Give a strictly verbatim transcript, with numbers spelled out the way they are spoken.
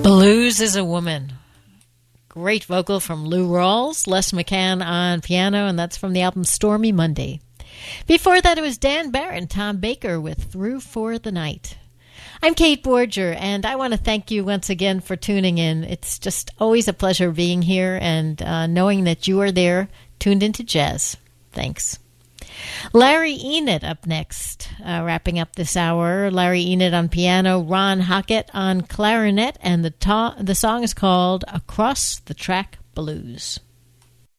Blues is a Woman. Great vocal from Lou Rawls, Les McCann on piano, and that's from the album Stormy Monday. Before that, it was Dan Barron, Tom Baker with Through for the Night. I'm Kate Borger, and I want to thank you once again for tuning in. It's just always a pleasure being here and uh, knowing that you are there, tuned into jazz. Thanks. Larry Enid up next, uh, wrapping up this hour. Larry Enid on piano, Ron Hockett on clarinet, and the, ta- the song is called Across the Track Blues.